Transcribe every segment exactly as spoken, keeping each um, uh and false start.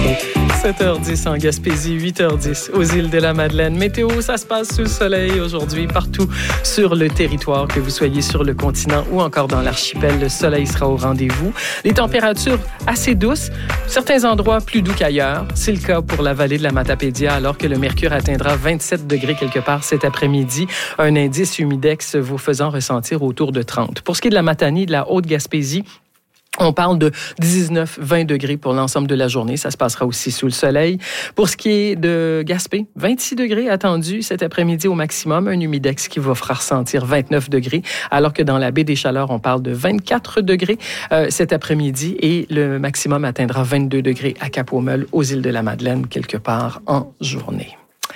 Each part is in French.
sept heures dix en Gaspésie, huit heures dix aux îles de la Madeleine. Météo, ça se passe sous le soleil aujourd'hui partout sur le territoire, que vous soyez sur le continent ou encore dans l'archipel. Le soleil sera au rendez-vous. Les températures assez douces, certains endroits plus doux qu'ailleurs. C'est le cas pour la vallée de la Matapédia, alors que le mercure atteindra vingt-sept degrés quelque part cet après-midi. Un indice humidex vous faisant ressentir autour de trente. Pour ce qui est de la Matanie, de la Haute-Gaspésie, on parle de dix-neuf à vingt degrés pour l'ensemble de la journée. Ça se passera aussi sous le soleil. Pour ce qui est de Gaspé, vingt-six degrés attendus cet après-midi au maximum. Un humidex qui vous fera ressentir vingt-neuf degrés, alors que dans la baie des Chaleurs, on parle de vingt-quatre degrés euh, cet après-midi et le maximum atteindra vingt-deux degrés à Cap-aux-Meules, aux îles de la Madeleine, quelque part en journée.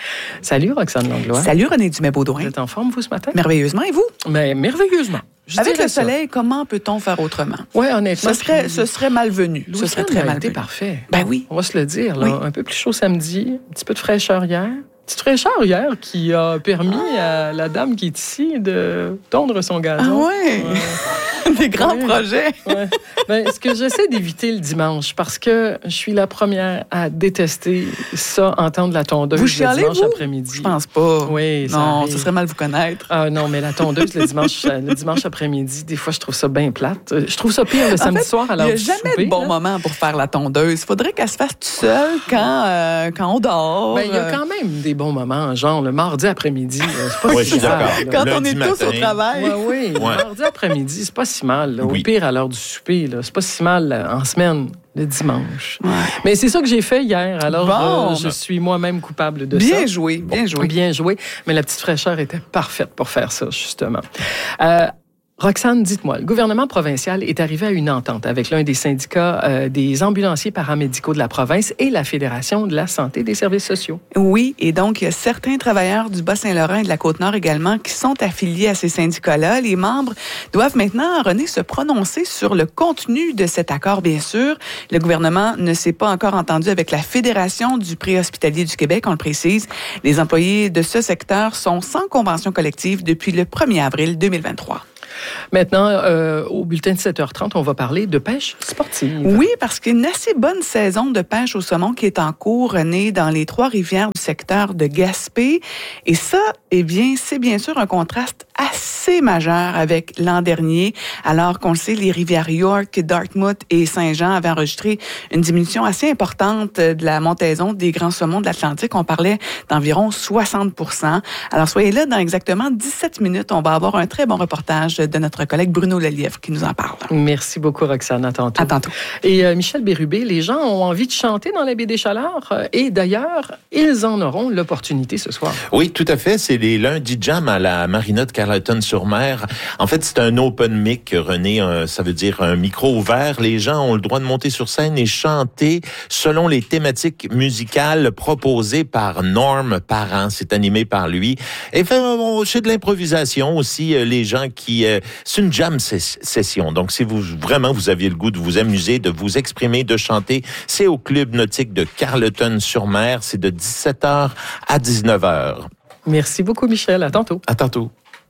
Salut Roxane Langlois. Salut René Dumais-Beaudoin. Vous êtes en forme, vous, ce matin? Merveilleusement. Et vous? Mais merveilleusement. Je Avec le ça. soleil, comment peut-on faire autrement? Oui, honnêtement. Ce serait, ce serait malvenu. Le Ce serait très malvenu. parfait. Ben oui. On va se le dire. Là. Oui. Un peu plus chaud samedi, un petit peu de fraîcheur hier. Petite fraîcheur hier qui a permis ah. à la dame qui est ici de tondre son gazon. Ah ouais. ouais. Des grands ouais. projets. Ouais. Ben, ce que j'essaie d'éviter le dimanche, parce que je suis la première à détester ça, entendre la tondeuse vous le chialez, dimanche vous? après-midi. Je pense pas. Oui, ça non, arrive. ce serait mal vous connaître. Ah non, mais la tondeuse le dimanche, le dimanche après-midi, des fois, je trouve ça bien plate. Je trouve ça pire le samedi en fait, soir à l'heure du souper. Il n'y a jamais de bon là. moment pour faire la tondeuse. Il faudrait qu'elle se fasse toute seule quand, euh, quand on dort. Ben, il y a quand même des bons moments, genre le mardi après-midi. C'est pas oui, si mal. Quand Lundi on est tous matin. au travail. Oui, oui. Ouais. Le mardi après-midi, c'est pas si mal. Là. Au Oui. pire, à l'heure du souper, là. C'est pas si mal là, en semaine, le dimanche. Ouais. Mais c'est ça que j'ai fait hier. Alors, Bon. euh, je suis moi-même coupable de Bien ça. joué, bien joué. Bien joué. Mais la petite fraîcheur était parfaite pour faire ça, justement. Euh, Roxane, dites-moi, le gouvernement provincial est arrivé à une entente avec l'un des syndicats euh, des ambulanciers paramédicaux de la province et la Fédération de la santé et des services sociaux. Oui, et donc, il y a certains travailleurs du Bas-Saint-Laurent et de la Côte-Nord également qui sont affiliés à ces syndicats-là. Les membres doivent maintenant, René, se prononcer sur le contenu de cet accord, bien sûr. Le gouvernement ne s'est pas encore entendu avec la Fédération du préhospitalier du Québec, on le précise. Les employés de ce secteur sont sans convention collective depuis le premier avril deux mille vingt-trois. Maintenant, euh, au bulletin de sept heures trente, on va parler de pêche sportive. Oui, parce qu'il y a une assez bonne saison de pêche au saumon qui est en cours, née dans les Trois-Rivières du secteur de Gaspé. Et ça, eh bien, c'est bien sûr un contraste assez majeur avec l'an dernier, alors qu'on le sait, les rivières York, Dartmouth et Saint-Jean avaient enregistré une diminution assez importante de la montaison des grands saumons de l'Atlantique. On parlait d'environ soixante pour cent. Alors, soyez là dans exactement dix-sept minutes. On va avoir un très bon reportage de notre collègue Bruno Lelièvre qui nous en parle. Merci beaucoup, Roxane. À tantôt. À tantôt. Et euh, Michel Bérubé, les gens ont envie de chanter dans la baie des Chaleurs euh, et d'ailleurs, ils en auront l'opportunité ce soir. Oui, tout à fait. C'est les lundis jam à la marina de Carleton-sur-Mer. En fait, c'est un open mic, René. Un, ça veut dire un micro ouvert. Les gens ont le droit de monter sur scène et chanter selon les thématiques musicales proposées par Norm Parent. C'est animé par lui. Et fait, bon, c'est de l'improvisation aussi. Les gens qui... Euh, c'est une jam session. Donc, si vous vraiment vous aviez le goût de vous amuser, de vous exprimer, de chanter, c'est au Club nautique de Carleton-sur-Mer. C'est de dix-sept heures à dix-neuf heures. Merci beaucoup, Michel. À tantôt. À tantôt.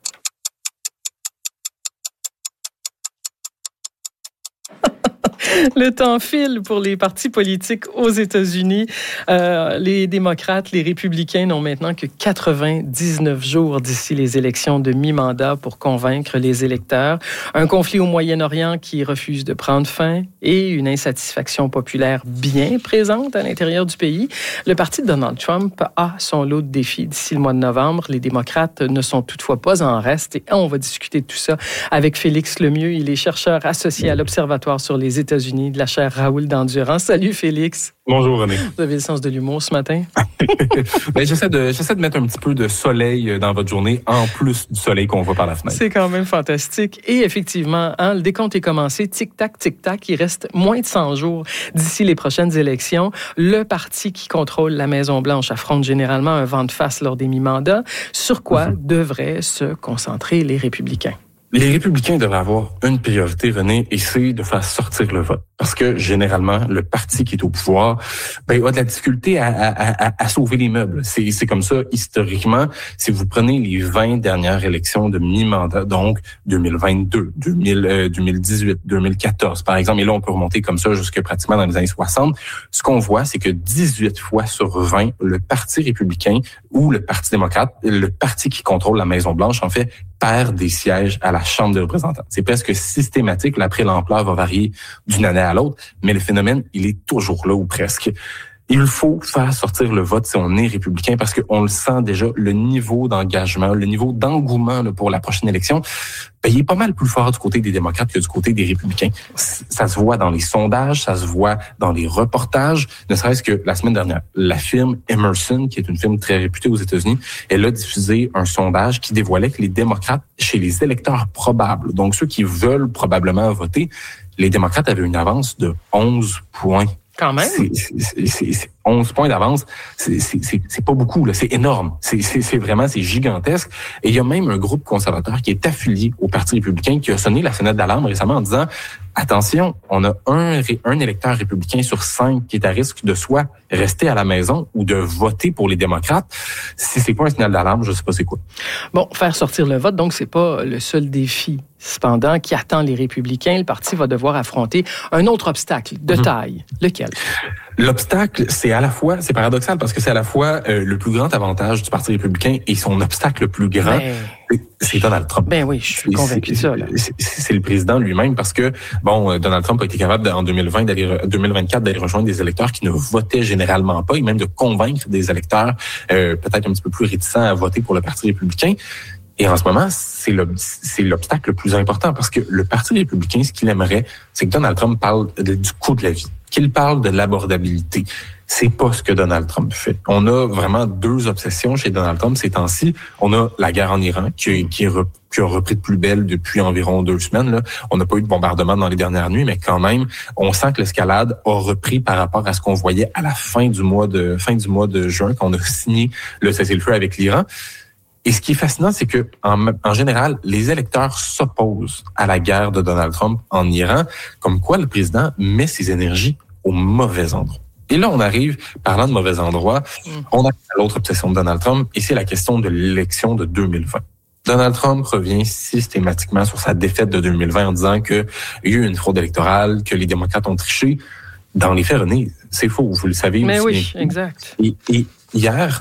Le temps file pour les partis politiques aux États-Unis. Euh, les démocrates, les républicains n'ont maintenant que quatre-vingt-dix-neuf jours d'ici les élections de mi-mandat pour convaincre les électeurs. Un conflit au Moyen-Orient qui refuse de prendre fin et une insatisfaction populaire bien présente à l'intérieur du pays. Le parti de Donald Trump a son lot de défis d'ici le mois de novembre. Les démocrates ne sont toutefois pas en reste et on va discuter de tout ça avec Félix Lemieux. Il est chercheur associé à l'Observatoire sur les États-Unis de la chaire Raoul d'Endurance. Salut Félix. Bonjour René. Vous avez le sens de l'humour ce matin? Ben, j'essaie de, j'essaie de mettre un petit peu de soleil dans votre journée, en plus du soleil qu'on voit par la fenêtre. C'est quand même fantastique. Et effectivement, hein, le décompte est commencé. Tic-tac, tic-tac. Il reste moins de cent jours d'ici les prochaines élections. Le parti qui contrôle la Maison-Blanche affronte généralement un vent de face lors des mi-mandats. Sur quoi mm-hmm. devraient se concentrer les républicains? Les républicains devraient avoir une priorité, René, et c'est de faire sortir le vote. parce que généralement, le parti qui est au pouvoir ben, a de la difficulté à, à, à, à sauver les meubles. C'est, c'est comme ça historiquement. Si vous prenez les vingt dernières élections de mi-mandat, donc deux mille vingt-deux, deux mille, euh, deux mille dix-huit, deux mille quatorze par exemple, et là on peut remonter comme ça jusque pratiquement dans les années soixante, ce qu'on voit, c'est que dix-huit fois sur vingt, le Parti républicain ou le Parti démocrate, le parti qui contrôle la Maison-Blanche, en fait, perd des sièges à la Chambre des représentants. C'est presque systématique. Là, après, l'ampleur va varier d'une année à l'autre, mais le phénomène, il est toujours là ou presque. Il faut faire sortir le vote si on est républicain parce qu'on le sent déjà, le niveau d'engagement, le niveau d'engouement là, pour la prochaine élection, ben, il est pas mal plus fort du côté des démocrates que du côté des républicains. Ça se voit dans les sondages, ça se voit dans les reportages. Ne serait-ce que la semaine dernière, la firme Emerson, qui est une firme très réputée aux États-Unis, elle a diffusé un sondage qui dévoilait que les démocrates, chez les électeurs probables, donc ceux qui veulent probablement voter, les démocrates avaient une avance de onze points. Quand même. C'est, c'est, c'est, c'est onze points d'avance. C'est, c'est, c'est, c'est pas beaucoup, là. C'est énorme. C'est, c'est, c'est vraiment, c'est gigantesque. Et il y a même un groupe conservateur qui est affilié au Parti républicain qui a sonné la sonnette d'alarme récemment en disant attention, on a un, un électeur républicain sur cinq qui est à risque de soit rester à la maison ou de voter pour les démocrates. Si c'est pas un signal d'alarme, je sais pas c'est quoi. Bon, faire sortir le vote, donc c'est pas le seul défi. Cependant, qui attend les républicains, le parti va devoir affronter un autre obstacle de taille. Mmh. Lequel? L'obstacle, c'est à la fois, c'est paradoxal parce que c'est à la fois euh, le plus grand avantage du Parti républicain et son obstacle le plus grand, ben, c'est Donald Trump. Ben oui, je suis convaincu de ça. Là. C'est, c'est le président lui-même parce que, bon, Donald Trump a été capable en deux mille vingt, d'aller, deux mille vingt-quatre d'aller rejoindre des électeurs qui ne votaient généralement pas et même de convaincre des électeurs euh, peut-être un petit peu plus réticents à voter pour le Parti républicain. Et en ce moment, c'est, le, c'est l'obstacle le plus important parce que le Parti républicain, ce qu'il aimerait, c'est que Donald Trump parle de, du coût de la vie, qu'il parle de l'abordabilité. C'est pas ce que Donald Trump fait. On a vraiment deux obsessions chez Donald Trump ces temps-ci. On a la guerre en Iran qui, qui, re, qui a repris de plus belle depuis environ deux semaines. Là. On n'a pas eu de bombardement dans les dernières nuits, mais quand même, on sent que l'escalade a repris par rapport à ce qu'on voyait à la fin du mois de fin du mois de juin, quand on a signé le cessez-le-feu avec l'Iran. Et ce qui est fascinant, c'est que en, en général, les électeurs s'opposent à la guerre de Donald Trump en Iran, comme quoi le président met ses énergies au mauvais endroit. Et là, on arrive, parlant de mauvais endroit, mm. on a l'autre obsession de Donald Trump, et c'est la question de l'élection de deux mille vingt. Donald Trump revient systématiquement sur sa défaite de deux mille vingt en disant qu'il y a eu une fraude électorale, que les démocrates ont triché. Dans les faits, René, c'est faux, vous le savez. Mais oui, exact. Et, et hier,